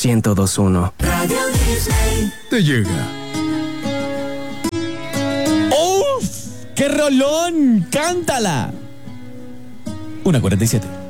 1021. Radio Disney. Te llega. ¡Uf! ¡Qué rolón! ¡Cántala! 1:47.